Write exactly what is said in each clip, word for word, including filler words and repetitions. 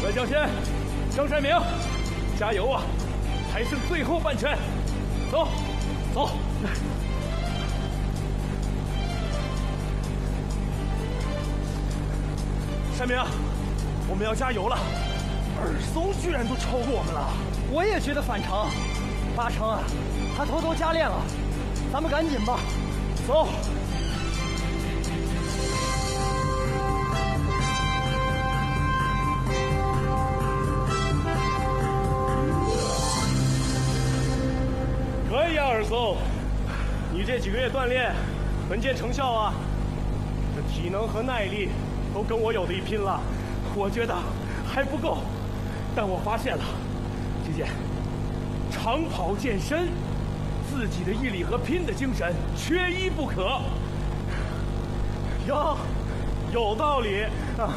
乐将先，张山明，加油啊！还剩最后半圈，走，走。山明，我们要加油了！二松居然都超过我们了， 我也觉得反常，八成啊，他偷偷加练了。咱们赶紧吧， 走。可以啊，二松，你这几个月锻炼很见成效啊，这体能和耐力都跟我有的一拼了。我觉得还不够，但我发现了，姐姐，长跑健身，自己的毅力和拼的精神缺一不可。哟，有道理啊！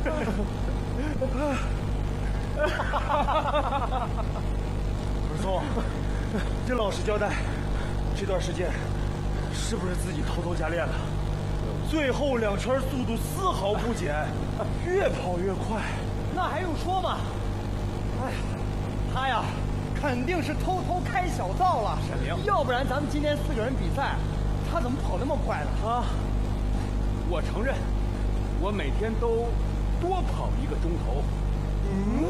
二松，真老实交代，这段时间是不是自己偷偷加练了？最后两圈速度丝毫不减，越跑越快。 那还用说吗？哎呀，他呀，肯定是偷偷开小灶了。 沈明， 要不然咱们今天四个人比赛，他怎么跑那么快呢？ 啊，我承认，我每天都多跑一个钟头。 嗯，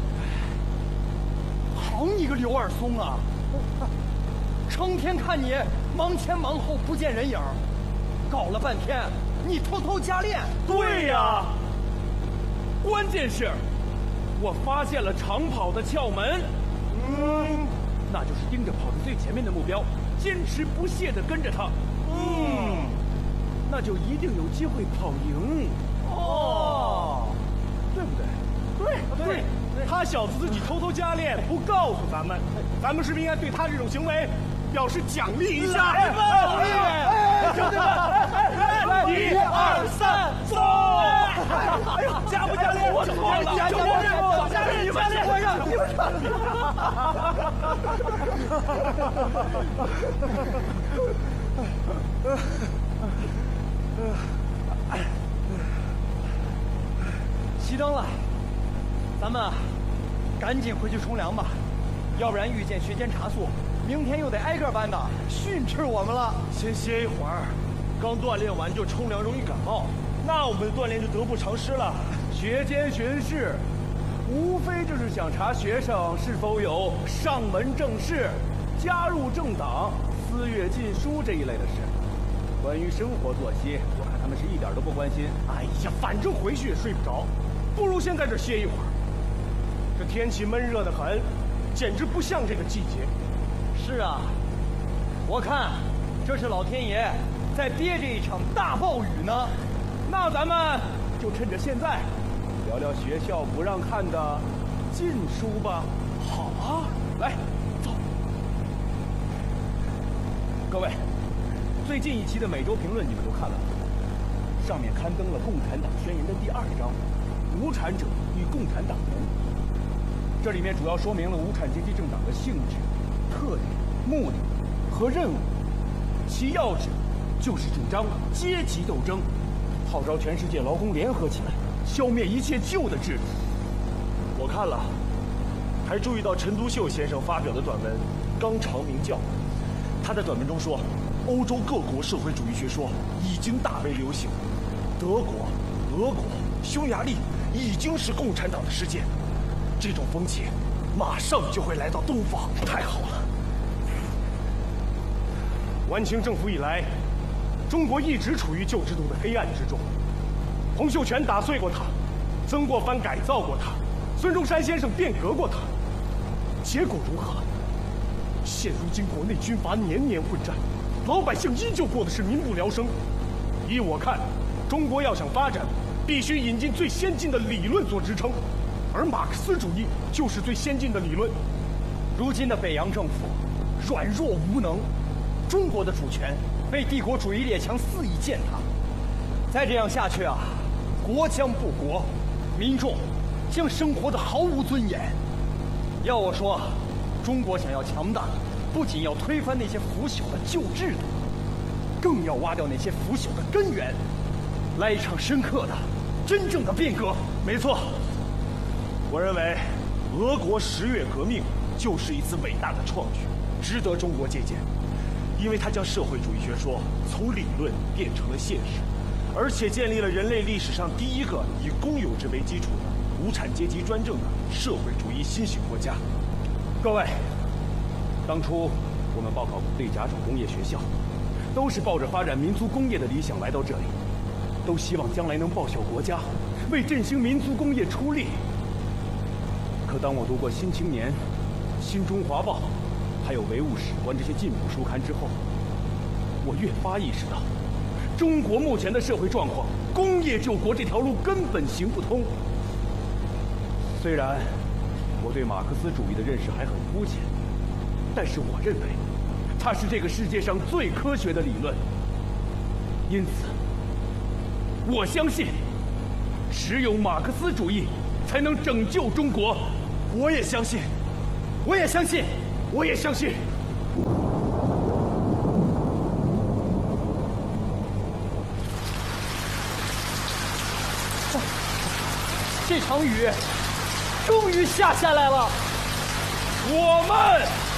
好你个刘二松啊！成天看你忙前忙后不见人影，搞了半天你偷偷加练。 对呀，关键是，我发现了长跑的窍门。嗯，那就是盯着跑在最前面的目标，坚持不懈地跟着他。嗯，那就一定有机会跑赢。哦，对不对？对对，他小子自己偷偷加练，不告诉咱们，咱们是不是应该对他这种行为表示奖励一下？ 来吧， 兄弟们，一二三，走！哎呦，加不加练？我错了，加练，加练，加练，我让你们。熄灯了。咱们赶紧回去冲凉吧，要不然遇见学监查宿，明天又得挨个班的训斥我们了。 先歇一会儿，刚锻炼完就冲凉容易感冒，那我们的锻炼就得不偿失了。 学监巡视，无非就是想查学生是否有上门正事、加入政党、私阅禁书这一类的事。关于生活作息，我看他们是一点都不关心。 哎呀，反正回去也睡不着，不如先在这歇一会儿。这天气闷热得很，简直不像这个季节。 是啊，我看这是老天爷在憋着一场大暴雨呢。 那咱们就趁着现在聊聊学校不让看的禁书吧。 好啊， 来，走。各位，最近一期的每周评论你们都看了吗？上面刊登了《共产党宣言》的第二章“无产者与共产党人”。这里面主要说明了无产阶级政党的性质、特点、目的和任务，其要旨就是主张阶级斗争，号召全世界劳工联合起来，消灭一切旧的制度。 我看了，还注意到陈独秀先生发表的短文《纲常名教》，他在短文中说，欧洲各国社会主义学说已经大为流行，德国、俄国、匈牙利已经是共产党的世界。这种风气马上就会来到东方。太好了！晚清政府以来，中国一直处于旧制度的黑暗之中。洪秀全打碎过它，曾国藩改造过它，孙中山先生变革过它，结果如何？现如今国内军阀年年混战，老百姓依旧过的是民不聊生。依我看，中国要想发展，必须引进最先进的理论做支撑。而马克思主义就是最先进的理论。 如今的北洋政府软弱无能，中国的主权被帝国主义列强肆意践踏。再这样下去啊，国将不国，民众将生活得毫无尊严。要我说，中国想要强大，不仅要推翻那些腐朽的旧制度，更要挖掉那些腐朽的根源，来一场深刻的、真正的变革。 没错。 我认为，俄国十月革命就是一次伟大的创举，值得中国借鉴，因为它将社会主义学说从理论变成了现实，而且建立了人类历史上第一个以公有制为基础的无产阶级专政的社会主义新型国家。 各位，当初我们报考国立甲种工业学校，都是抱着发展民族工业的理想来到这里，都希望将来能报效国家，为振兴民族工业出力。可当我读过《新青年》《新中华报》，还有《唯物史观》这些进步书刊之后，我越发意识到，中国目前的社会状况，工业救国这条路根本行不通。虽然我对马克思主义的认识还很肤浅，但是我认为，它是这个世界上最科学的理论。因此，我相信，只有马克思主义才能拯救中国。 我也相信， 我也相信， 我也相信。 这场雨终于下下来了， 我们